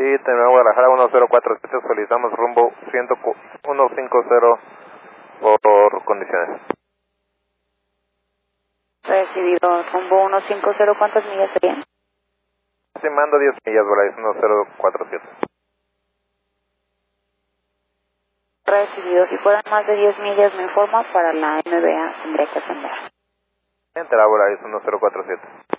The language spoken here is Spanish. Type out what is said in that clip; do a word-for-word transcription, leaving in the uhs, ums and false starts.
Sí, Terminal Guadalajara uno cero cuatro siete, solicitamos rumbo ciento cincuenta por, por condiciones. Recibido, rumbo ciento cincuenta, ¿cuántas millas serían? Estimando diez millas, Volaris uno cero cuatro siete. Recibido, si fueran más de diez millas me informa, para la M B A tendría que atender. Entera Volaris uno cero cuatro siete.